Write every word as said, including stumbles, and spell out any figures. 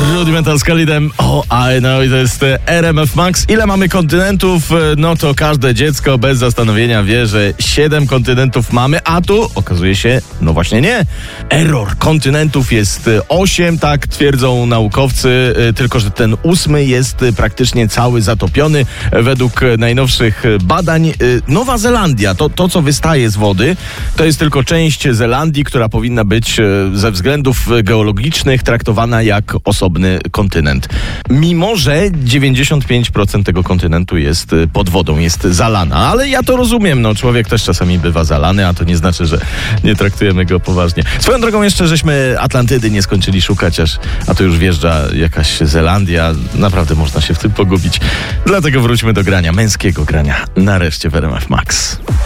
Rudimental z Khalidem. O, I know, i to jest R M F Max. Ile mamy kontynentów? No to każde dziecko bez zastanowienia wie, że siedem kontynentów mamy, a tu okazuje się, no właśnie nie. Error. Kontynentów jest osiem, tak twierdzą naukowcy, tylko że ten ósmy jest praktycznie cały zatopiony. Według najnowszych badań Nowa Zelandia, to, to co wystaje z wody, to jest tylko część Zelandii, która powinna być ze względów geologicznych traktowana jak osobny kontynent. Mimo że dziewięćdziesiąt pięć procent tego kontynentu jest pod wodą, jest zalana, ale ja to rozumiem, no człowiek też czasami bywa zalany, a to nie znaczy, że nie traktujemy go poważnie. Swoją drogą jeszcze żeśmy Atlantydy nie skończyli szukać, aż, a to już wjeżdża jakaś Zelandia, naprawdę można się w tym pogubić. Dlatego wróćmy do grania, męskiego grania, nareszcie w R M F Max.